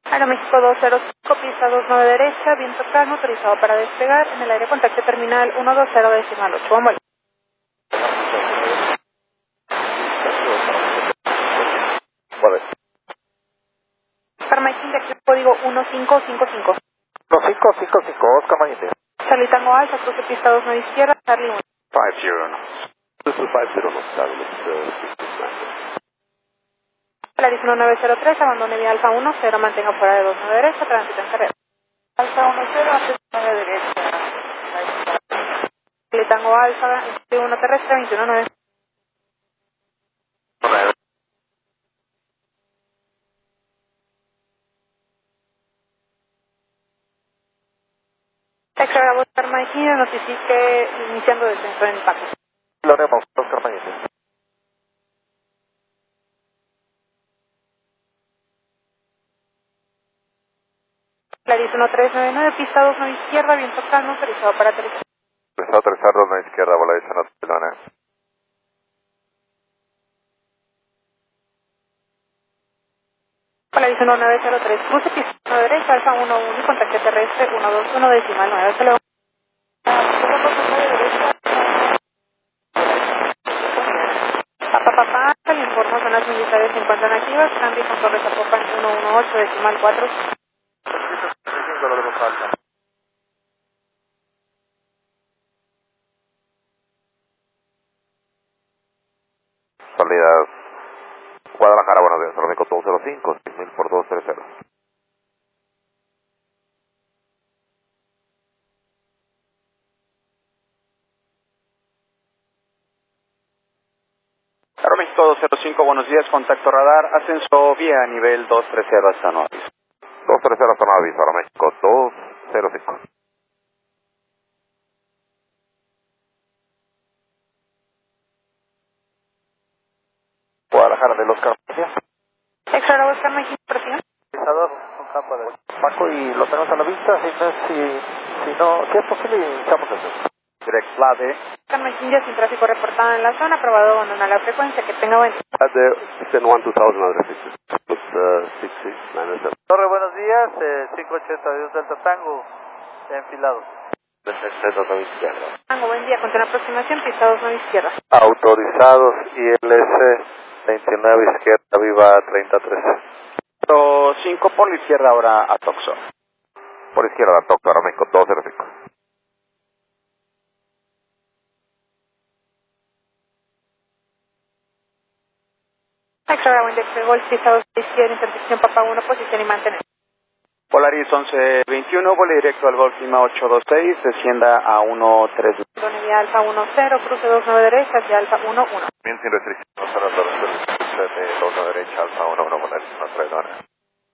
Aeroméxico 205, pista 29 derecha, viento calmo, autorizado para despegar. En el aire contacto terminal 120.8. Vamos. Vale. Carmachín de aquí, código 1555. 1555, Oscar Mañete. Charlie Tango Alfa, cruce pista 29 izquierda, Charlie 1. 50. This is 50 knots, Claris 1903, abandone vía Alfa 10, mantenga fuera de 29 derecha, tránsito en carrera. Alfa 10, 29 derecha. Charlie Tango Alfa, 1 terrestre, 219. Texas Bravo Carmachín, notifique iniciando descenso en impacto. Lo haremos, Oscar Mañete. Claris 1399, pista 29 izquierda, viento calmo, autorizado para aterrizar. Empezó a aterrizar a la izquierda, Voladisa Norte. Claris 1903, cruce pista 9 derecha, Alfa 11, contacto terrestre 121.9. Hasta luego. Papá, le informo, zonas militares se encuentran activas, cambio con torre Zapopan 118.4. Lo de los alta. Salida Guadalajara, buenos días, Aeroméxico 205, 6000 por 230. Aeroméxico 205, buenos días, contacto radar, ascenso vía nivel 230 hasta Nueva Aviso. 230 hasta Nueva Aviso, Aeroméxico 205. Guadalajara de los Carmachín. Texas Bravo Carmachín, presión. Con campo de Paco y lo tenemos a la vista, si no, ¿qué es posible? Iniciamos eso. Direct Flade. Carmachín ya sin tráfico reportado en la zona, aprobado abandonar la frecuencia, que tenga buen día. At the 12000 address, 6697. Torre, buenos días, 582 Delta Tango, enfilado. Tango, buen día, con una aproximación, pista 29 izquierda. Autorizados ILS 29 izquierda, viva 33. 5 por la izquierda ahora a Toxo. Por izquierda, Toxo, Aeroméxico 205. Texas Bravo Index de Golf, pista 2 izquierda, intersección Papa 1, posición y mantener. Polaris 1121, vuelo directo al Golf Lima 826, descienda a 13. Abandone vía Alfa 10, cruce 29 derecha hacia Alfa 11. Bien, sin restricciones.